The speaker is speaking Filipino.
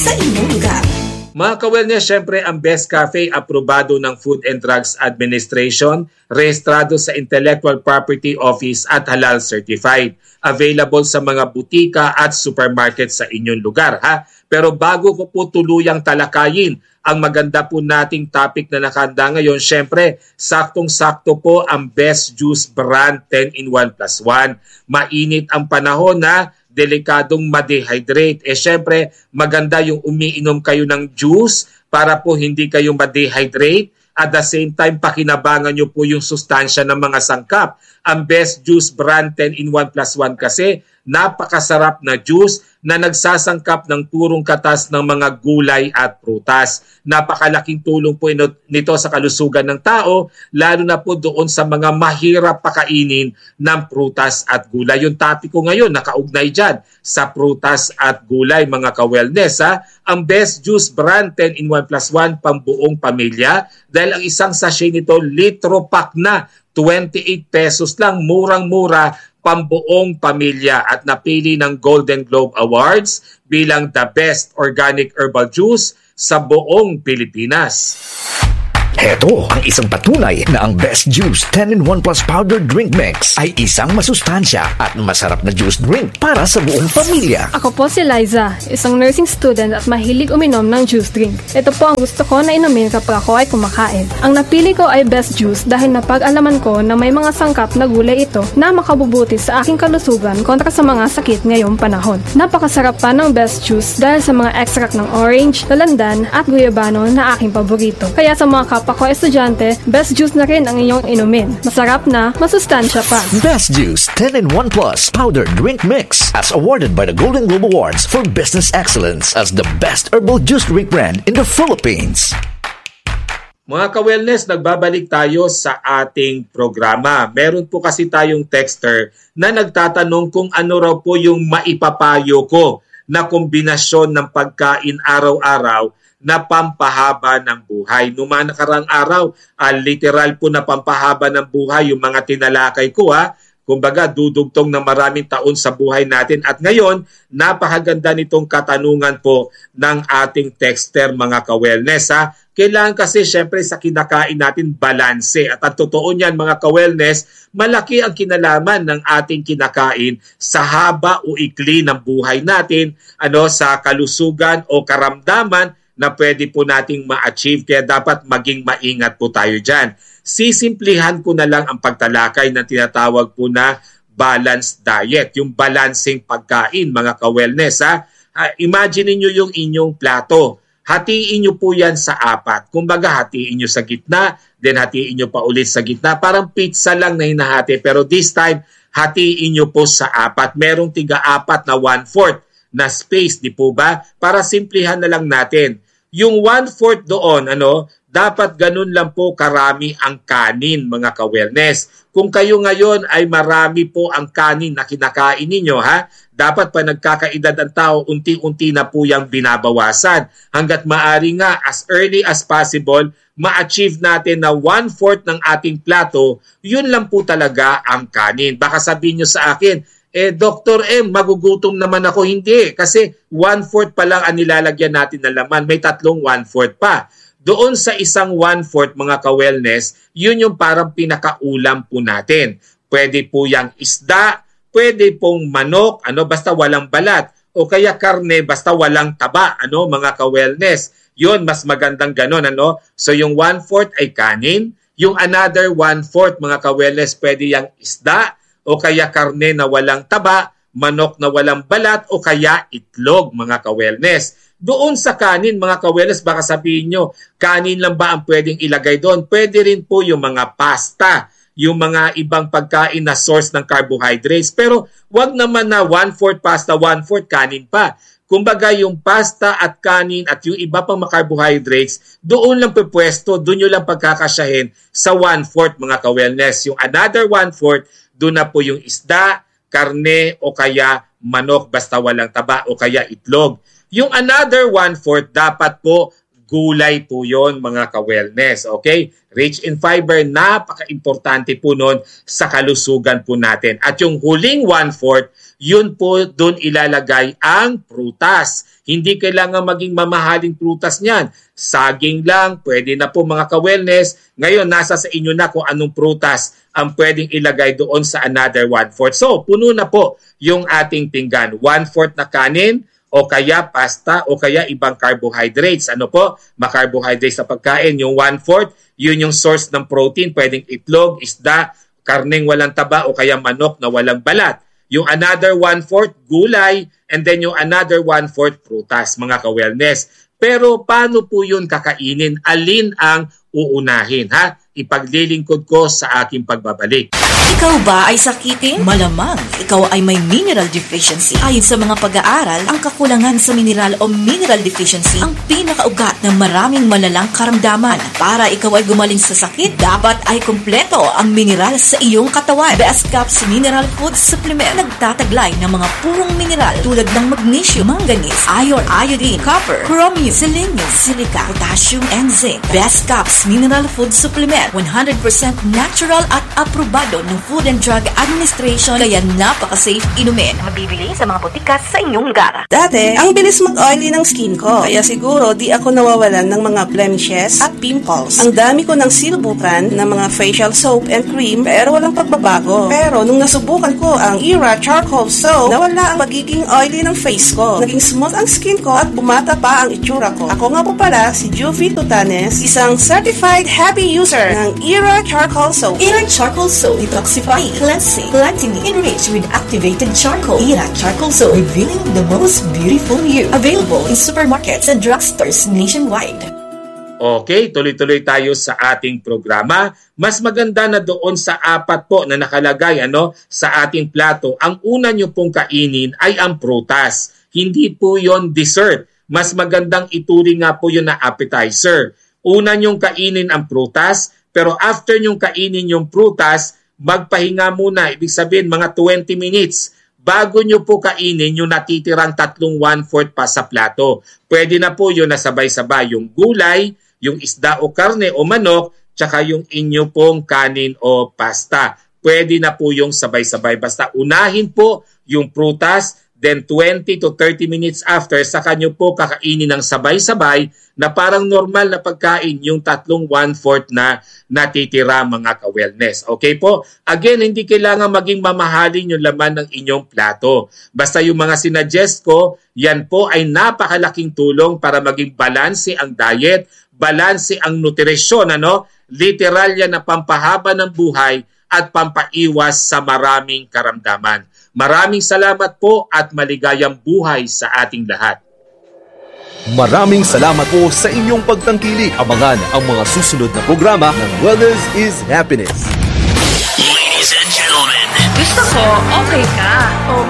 sa inyong lugar. Mga ka-wellness, syempre ang Best Cafe aprobado ng Food and Drugs Administration, rehistrado sa Intellectual Property Office at halal certified. Available sa mga butika at supermarket sa inyong lugar. Pero bago ko po tuluyang talakayin ang maganda po nating topic na nakahanda ngayon, syempre, saktong-sakto po ang Best Juice Brand 10-in-1+1. Mainit ang panahon na delikadong ma-dehydrate. Syempre, maganda yung umiinom kayo ng juice para po hindi kayo ma-dehydrate. At the same time, pakinabangan nyo po yung sustansya ng mga sangkap. Ang Best Juice Brand 10-in-1+1 kasi napakasarap na juice na nagsasangkap ng purong katas ng mga gulay at prutas. Napakalaking tulong po nito sa kalusugan ng tao, lalo na po doon sa mga mahirap pakainin ng prutas at gulay. Yung topic ko ngayon, nakaugnay dyan sa prutas at gulay, mga ka-wellness. Ang Best Juice Brand 10-in-1+1 pambuong pamilya dahil ang isang sachet nito, litro pack na, 28 pesos lang, murang-mura, pambuong pamilya at napili ng Golden Globe Awards bilang the best organic herbal juice sa buong Pilipinas. Heto ang isang patunay na ang Best Juice 10-in-1 Plus Powder Drink Mix ay isang masustansya at masarap na juice drink para sa buong pamilya. Ako po si Liza, isang nursing student at mahilig uminom ng juice drink. Ito po ang gusto ko na inumin kapag ako ay kumakain. Ang napili ko ay Best Juice dahil napag-alaman ko na may mga sangkap na gulay ito na makabubuti sa aking kalusugan kontra sa mga sakit ngayong panahon. Napakasarap pa ng Best Juice dahil sa mga extract ng orange, lalandan at guyabano na aking paborito. Kaya sa mga kapwa ko estudyante, Best Juice na rin ang inyong inumin. Masarap na, masustansya pa. Best Juice 10-in-1 Plus Powder Drink Mix as awarded by the Golden Globe Awards for Business Excellence as the best herbal juice drink brand in the Philippines. Mga ka-wellness, nagbabalik tayo sa ating programa. Meron po kasi tayong texter na nagtatanong kung ano raw po yung maipapayo ko na kombinasyon ng pagkain araw-araw na pampahaba ng buhay. Noong nakarang araw, literal po na pampahaba ng buhay yung mga tinalakay ko. Kumbaga, dudugtong ng maraming taon sa buhay natin. At ngayon, napakaganda nitong katanungan po ng ating texter, mga ka-wellness. Kailangan kasi syempre sa kinakain natin balanse. At ang totoo niyan, mga ka-wellness, malaki ang kinalaman ng ating kinakain sa haba o ikli ng buhay natin, sa kalusugan o karamdaman na pwede po nating ma-achieve. Kaya dapat maging maingat po tayo dyan. Sisimplihan ko na lang ang pagtalakay na tinatawag po na balanced diet. Yung balancing pagkain, mga ka-wellness. Imagine niyo yung inyong plato. Hatiin niyo po yan sa 4. Kumbaga, hatiin niyo sa gitna, then hatiin niyo pa ulit sa gitna. Parang pizza lang na hinahati. Pero this time, hatiin niyo po sa 4. Merong 4 na 1/4 na space, di po ba? Para simplihan na lang natin. Yung 1/4 doon, dapat ganun lang po karami ang kanin, mga ka-wellness. Kung kayo ngayon ay marami po ang kanin na kinakain ninyo, dapat pa nagkakaedad ang tao, unti-unti na po yung binabawasan. Hanggat maaari nga, as early as possible, ma-achieve natin na 1/4 ng ating plato, yun lang po talaga ang kanin. Baka sabihin nyo sa akin, Dr. M, magugutom naman ako. Hindi, kasi 1/4 pa lang ang nilalagyan natin na laman. May 3 1/4 pa. Doon sa isang 1/4, mga ka-wellness, yun yung parang pinakaulam po natin. Pwede po yung isda, pwede pong manok, basta walang balat. O kaya karne, basta walang taba, mga ka-wellness. Yun, mas magandang ganon, So yung 1/4 ay kanin. Yung another 1/4, mga ka-wellness, pwede yung isda, o kaya karne na walang taba, manok na walang balat, o kaya itlog, mga ka-wellness. Doon sa kanin, mga ka-wellness, baka sabihin nyo, kanin lang ba ang pwedeng ilagay doon? Pwede rin po yung mga pasta, yung mga ibang pagkain na source ng carbohydrates. Pero wag naman na 1/4 pasta, 1/4 kanin pa. Kumbaga yung pasta at kanin at yung iba pang carbohydrates, doon lang pupwesto, doon nyo lang pagkakasyahin sa 1/4, mga ka-wellness. Yung another 1/4, doon na po yung isda, karne o kaya manok basta walang taba o kaya itlog. Yung another 1/4 dapat po gulay po yon, mga ka-wellness. Okay? Rich in fiber, napaka-importante po nun sa kalusugan po natin. At yung huling 1/4, yun po doon ilalagay ang prutas. Hindi kailangan maging mamahaling prutas niyan. Saging lang, pwede na po mga ka-wellness. Ngayon, nasa sa inyo na kung anong prutas ang pwedeng ilagay doon sa another 1/4. So, puno na po yung ating pinggan. 1/4 na kanin, o kaya pasta, o kaya ibang carbohydrates. Ano po? Ma-carbohydrates sa pagkain. Yung 1/4, yun yung source ng protein. Pwedeng itlog, isda, karneng walang taba, o kaya manok na walang balat. Yung another 1/4, gulay, and then yung another 1/4, prutas, mga ka-wellness. Pero paano po yun kakainin? Alin ang uunahin, ha? Ipaglilingkod ko sa aking pagbabalik. Ikaw ba ay sakitin? Malamang ikaw ay may mineral deficiency. Ayon sa mga pag-aaral, ang kakulangan sa mineral o mineral deficiency ang pinakaugat ng maraming malalang karamdaman. Para ikaw ay gumaling sa sakit, dapat ay kumpleto ang mineral sa iyong katawan. Best Cups Mineral Food Supplement nagtataglay ng mga purong mineral tulad ng magnesium, manganese, iron, iodine, copper, chromium, selenium, silica, potassium, and zinc. Best Cups Mineral Food Supplement, 100% natural at aprobado ng Food and Drug Administration, kaya napaka-safe inumin. Mabibili sa mga botika sa inyong lugar. Dati, ang bilis mag-oily ng skin ko, kaya siguro di ako nawawalan ng mga blemishes at pimples. Ang dami ko nang sinubukan ng mga facial soap and cream, pero walang pagbabago. Pero nung nasubukan ko ang Era Charcoal Soap, nawala ang pagiging oily ng face ko. Naging smooth ang skin ko at bumata pa ang itsura ko. Ako nga po pala si Juvie Tutanes, isang certified happy user ng Era Charcoal Soap. Era Charcoal Soap, detoxifying, cleansing, platinum, enriched with activated charcoal. Era Charcoal Soap, revealing the most beautiful you. Available in supermarkets and drugstores nationwide. Okay, tuloy-tuloy tayo sa ating programa. Mas maganda na doon sa 4 po na nakalagay sa ating plato. Ang una nyo pong kainin ay ang prutas. Hindi po yon dessert. Mas magandang ituring nga po yun na appetizer. Una nyong kainin ang prutas, pero after nyong kainin yung prutas, magpahinga muna. Ibig sabihin mga 20 minutes bago nyo po kainin yung natitirang 3/4 pa sa plato. Pwede na po yun na sabay-sabay yung gulay, yung isda o karne o manok, tsaka yung inyo pong kanin o pasta. Pwede na po yung sabay-sabay. Basta unahin po yung prutas, then 20 to 30 minutes after, saka nyo po kakainin ng sabay-sabay na parang normal na pagkain yung 3/4 na natitira, mga ka-wellness. Okay po? Again, hindi kailangan maging mamahalin yung laman ng inyong plato. Basta yung mga sinuggest ko, yan po ay napakalaking tulong para maging balanse ang diet, balanse ang nutrisyon, literal yan na pampahaba ng buhay at pampaiwas sa maraming karamdaman. Maraming salamat po at maligayang buhay sa ating lahat. Maraming salamat po sa inyong pagtangkilik. Abangan ang mga susunod na programa ng Wellness is Happiness. Ladies and gentlemen, Gusto ko, okay ka.